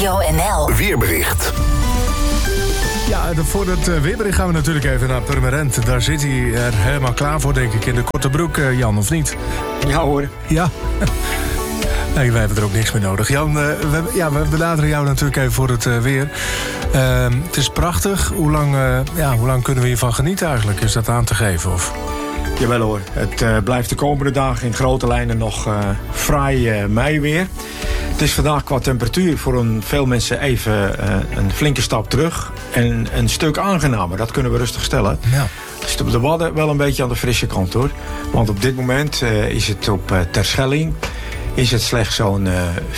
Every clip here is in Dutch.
Radio NL. Weerbericht. Ja, voor het weerbericht gaan we natuurlijk even naar Purmerend. Daar zit hij er helemaal klaar voor, denk ik, in de korte broek, Jan, of niet? Ja hoor. Ja. Nee, wij hebben er ook niks meer nodig. Jan, we benaderen jou natuurlijk even voor het weer. Het is prachtig. Hoe lang kunnen we hiervan genieten eigenlijk? Is dat aan te geven? Of? Jawel hoor. Het blijft de komende dagen in grote lijnen nog fraai meiweer. Het is vandaag qua temperatuur voor veel mensen even een flinke stap terug. En een stuk aangenamer, dat kunnen we rustig stellen. Ja. Het is op de Wadden wel een beetje aan de frisse kant hoor. Want op dit moment is het op Terschelling is het slechts zo'n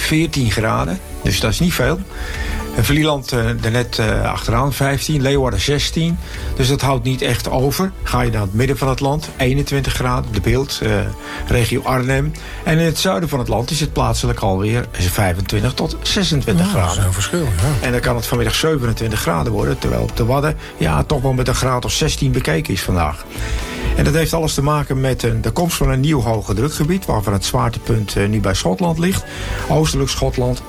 14 graden. Dus dat is niet veel. En Vlieland er net achteraan 15, Leeuwarden 16. Dus dat houdt niet echt over. Ga je naar het midden van het land, 21 graden, de Beeld, regio Arnhem. En in het zuiden van het land is het plaatselijk alweer 25 tot 26 graden. Dat is een verschil, ja. En dan kan het vanmiddag 27 graden worden. Terwijl op de Wadden toch wel met een graad of 16 bekeken is vandaag. En dat heeft alles te maken met de komst van een nieuw hoge drukgebied, waarvan het zwaartepunt nu bij Schotland ligt. Oostelijk Schotland.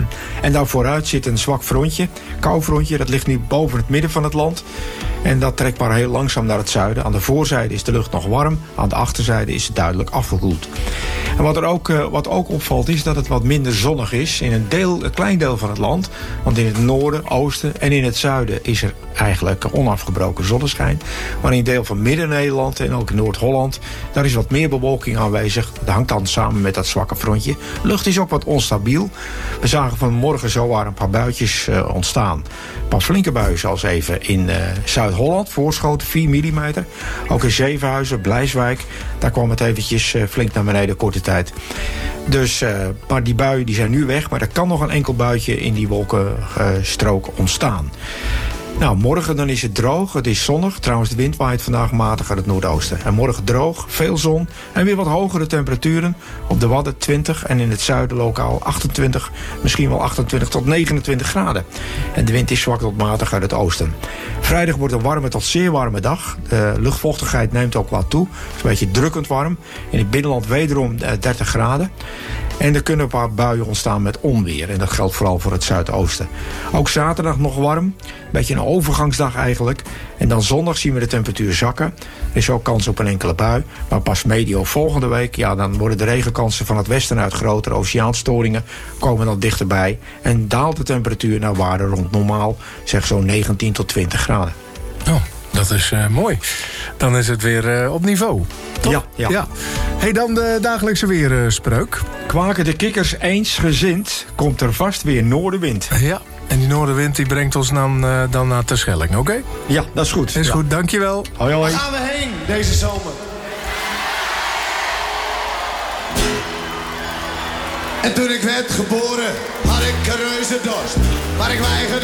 En daar vooruit zit een zwak frontje, koufrontje. Dat ligt nu boven het midden van het land. En dat trekt maar heel langzaam naar het zuiden. Aan de voorzijde is de lucht nog warm. Aan de achterzijde is het duidelijk afgekoeld. En wat ook opvalt is dat het wat minder zonnig is in een klein deel van het land. Want in het noorden, oosten en in het zuiden is er eigenlijk onafgebroken zonneschijn. Maar in een deel van Midden-Nederland en ook in Noord-Holland, daar is wat meer bewolking aanwezig. Dat hangt dan samen met dat zwakke frontje. De lucht is ook wat onstabiel. We zagen vanmorgen zowaar een paar buitjes ontstaan. Een paar flinke buien zoals even in Zuid-Holland, Voorschoten 4 mm. Ook in Zevenhuizen, Blijswijk, daar kwam het eventjes flink naar beneden korte tijd. Dus, maar die buien die zijn nu weg, maar er kan nog een enkel buitje in die wolkenstrook ontstaan. Nou, morgen dan is het droog, het is zonnig. Trouwens, de wind waait vandaag matig uit het noordoosten. En morgen droog, veel zon en weer wat hogere temperaturen. Op de Wadden 20 en in het zuiden lokaal 28, misschien wel 28 tot 29 graden. En de wind is zwak tot matig uit het oosten. Vrijdag wordt een warme tot zeer warme dag. De luchtvochtigheid neemt ook wat toe. Het is een beetje drukkend warm. In het binnenland wederom 30 graden. En er kunnen een paar buien ontstaan met onweer. En dat geldt vooral voor het zuidoosten. Ook zaterdag nog warm. Een beetje een overgangsdag eigenlijk. En dan zondag zien we de temperatuur zakken. Er is ook kans op een enkele bui. Maar pas medio volgende week, dan worden de regenkansen van het westen uit grotere oceaanstoringen komen dan dichterbij. En daalt de temperatuur naar waarde rond normaal. Zeg zo'n 19 tot 20 graden. Oh, dat is mooi. Dan is het weer op niveau. Toch? Ja. Hey, dan de dagelijkse weerspreuk. Kwaken de kikkers eensgezind, komt er vast weer noordenwind. Ja, en die noordenwind die brengt ons dan naar Terschelling, oké? Ja, dat is goed. Is goed, dankjewel. Hoi, hoi. Waar gaan we heen deze zomer? En toen ik werd geboren, had ik een reuze dorst. Maar ik weigerde